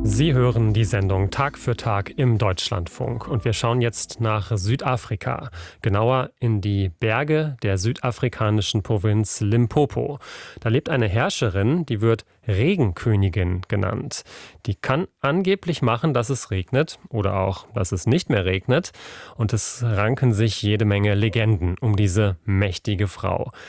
Sie hören die Sendung Tag für Tag im Deutschlandfunk und wir schauen jetzt nach Südafrika, genauer in die Berge der südafrikanischen Provinz Limpopo. Da lebt eine Herrscherin, die wird Regenkönigin genannt. Die kann angeblich machen, dass es regnet oder auch, dass es nicht mehr regnet, und es ranken sich jede Menge Legenden um diese mächtige Frau.